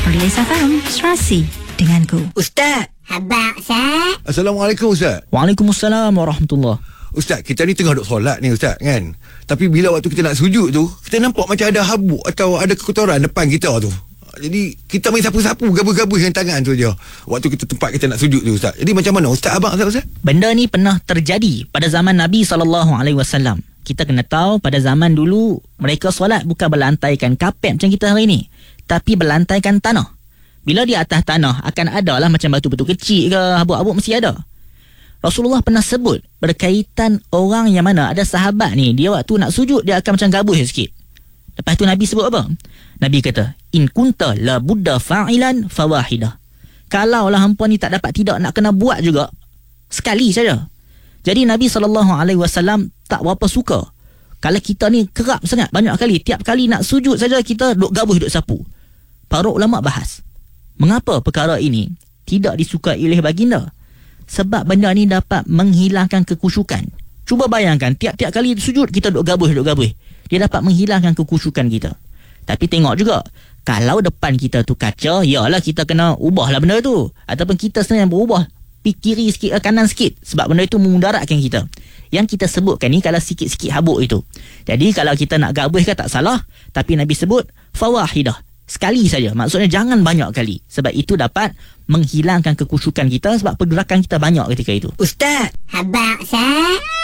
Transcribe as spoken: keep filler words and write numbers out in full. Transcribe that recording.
Perlis F M, Serasi denganku. Ustaz. Abang Ustaz. Assalamualaikum Ustaz. Waalaikumsalam warahmatullahi. Ustaz, kita ni tengah duk solat ni Ustaz kan. Tapi bila waktu kita nak sujud tu, kita nampak macam ada habuk atau ada kekotoran depan kita tu. Jadi kita main sapu-sapu, gabus-gabus dengan tangan tu je waktu kita tempat kita nak sujud tu Ustaz. Jadi macam mana Ustaz, abang Ustaz? Ustaz? Benda ni pernah terjadi pada zaman Nabi sallallahu alaihi wasallam. Kita kena tahu pada zaman dulu mereka solat bukan berlantaikan kapet macam kita hari ni, tapi berlantaikan tanah. Bila di atas tanah akan ada lah macam batu-batu kecil ke, habuk-habuk mesti ada. Rasulullah pernah sebut berkaitan orang yang mana ada sahabat ni, dia waktu nak sujud dia akan macam gabus sikit. Lepas tu Nabi sebut apa? Nabi kata, in kunta la budda fa'ilan fawahidah. Kalau lah hampa ni tak dapat tidak nak kena buat juga, sekali saja. Jadi Nabi sallallahu alaihi wasallam tak berapa suka kalau kita ni kerap sangat, banyak kali, tiap kali nak sujud saja kita duk gabus, duk sapu. Para ulama bahas, mengapa perkara ini tidak disukai oleh baginda? Sebab benda ni dapat menghilangkan kekusyukan. Cuba bayangkan, tiap-tiap kali sujud kita duk gabus, duk gabus. Dia dapat menghilangkan kekusyukan kita. Tapi tengok juga, kalau depan kita tu kaca, yalah kita kena ubahlah benda tu. Ataupun kita sendiri berubah, pergi kiri sikit, kanan sikit. Sebab benda itu memudaratkan kita. Yang kita sebutkan ni kalau sikit-sikit habuk itu. Jadi kalau kita nak gabus kan tak salah. Tapi Nabi sebut, fawahidah. Sekali saja. Maksudnya jangan banyak kali. Sebab itu dapat menghilangkan kekusyukan kita. Sebab pergerakan kita banyak ketika itu. Ustaz. Abang Ustaz.